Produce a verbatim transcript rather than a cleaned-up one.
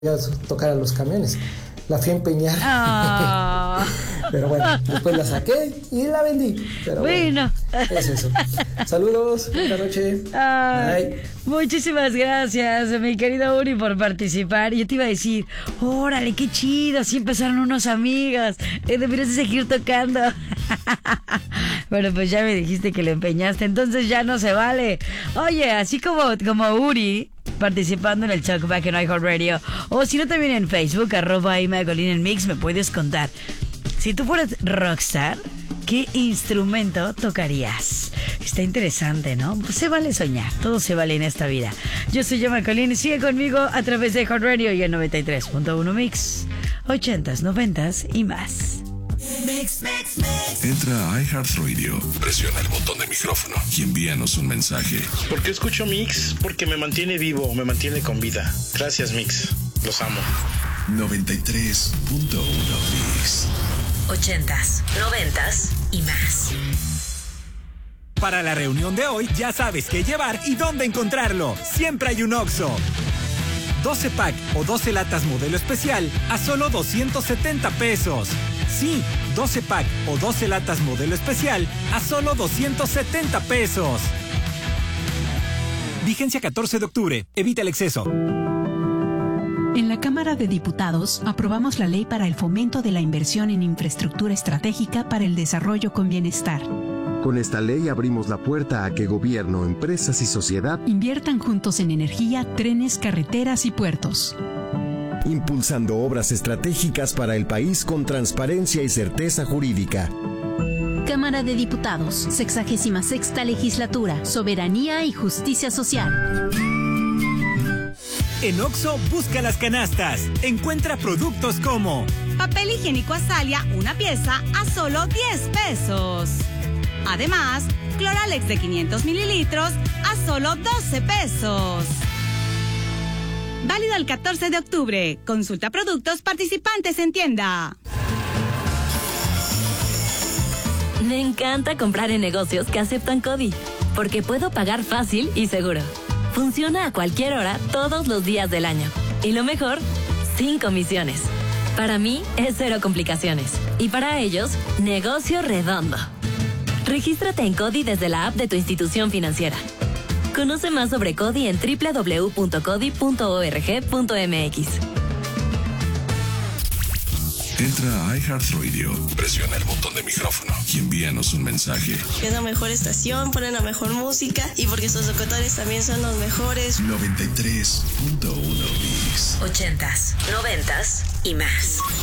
tocar a los camiones. La fui a empeñar. Oh. Pero bueno, después la saqué y la vendí. Pero bueno, bueno es eso. Saludos, buenas noches. Ay, muchísimas gracias, mi querido Uri, por participar. Yo te iba a decir, órale, qué chido, así empezaron unos amigos. Eh, deberías seguir tocando. Bueno, pues ya me dijiste que lo empeñaste, entonces ya no se vale. Oye, así como, como Uri participando en el Talkback en iHeartRadio, o si no también en Facebook, arroba Ima Colina en Mix, me puedes contar, si tú fueras rockstar, ¿qué instrumento tocarías? Está interesante, ¿no? Pues se vale soñar, todo se vale en esta vida. Yo soy Ima Colina y sigue conmigo a través de iHeartRadio y el noventa y tres punto uno Mix, ochentas, noventas y más. Mix, mix, mix. Entra a iHeartRadio, presiona el botón de micrófono y envíanos un mensaje. ¿Por qué escucho Mix? Porque me mantiene vivo, me mantiene con vida. Gracias, Mix. Los amo. noventa y tres punto uno Mix. Ochentas, noventas y más. Para la reunión de hoy ya sabes qué llevar y dónde encontrarlo. Siempre hay un Oxxo. doce pack o doce latas modelo especial a solo doscientos setenta pesos. Sí, doce pack o doce latas modelo especial a solo doscientos setenta pesos. Vigencia catorce de octubre. Evita el exceso. En la Cámara de Diputados aprobamos la ley para el fomento de la inversión en infraestructura estratégica para el desarrollo con bienestar. Con esta ley abrimos la puerta a que gobierno, empresas y sociedad inviertan juntos en energía, trenes, carreteras y puertos. Impulsando obras estratégicas para el país con transparencia y certeza jurídica. Cámara de Diputados, sexagésima sexta legislatura, soberanía y justicia social. En Oxxo, busca las canastas. Encuentra productos como papel higiénico Azalia, una pieza a solo diez pesos. Además, Cloralex de quinientos mililitros a solo doce pesos. Válido el catorce de octubre. Consulta productos participantes en tienda. Me encanta comprar en negocios que aceptan CODI, porque puedo pagar fácil y seguro. Funciona a cualquier hora, todos los días del año. Y lo mejor, sin comisiones. Para mí, es cero complicaciones. Y para ellos, negocio redondo. Regístrate en CODI desde la app de tu institución financiera. Conoce más sobre CODI en doble u doble u doble u punto codi punto org punto m x. Entra a iHeartRadio, presiona el botón de micrófono y envíanos un mensaje. Es la mejor estación, ponen la mejor música y porque sus locutores también son los mejores. noventa y tres punto uno Mix. Ochentas, noventas y más.